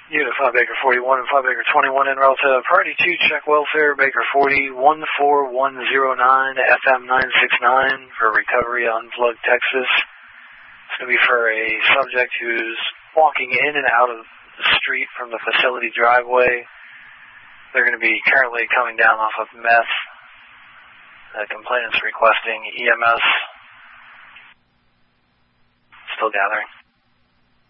Unit 5 Baker 41 and 5 Baker 21 en route to Priority 2, check welfare, Baker 40, 14109, FM 969 for recovery, Unplugged, Texas. It's going to be for a subject who's walking in and out of the street from the facility driveway. They're going to be currently coming down off of meth. The complainant's requesting EMS. Still gathering.